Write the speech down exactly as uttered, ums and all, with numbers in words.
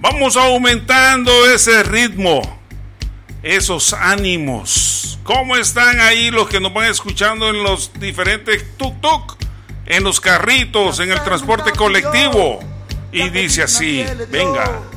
Vamos aumentando ese ritmo, esos ánimos. ¿Cómo están ahí los que nos van escuchando en los diferentes tuk-tuk, en los carritos, en el transporte colectivo? Y dice así, venga.